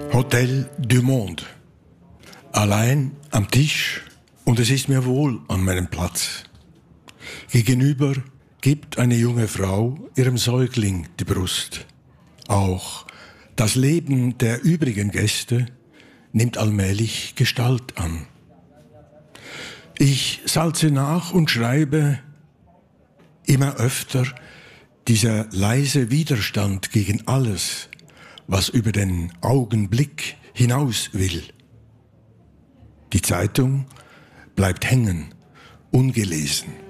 Hotel du Monde. Allein am Tisch und es ist mir wohl an meinem Platz. Gegenüber gibt eine junge Frau ihrem Säugling die Brust. Auch das Leben der übrigen Gäste nimmt allmählich Gestalt an. Ich salze nach und schreibe immer öfter dieser leise Widerstand gegen alles, was über den Augenblick hinaus will. Die Zeitung bleibt hängen, ungelesen.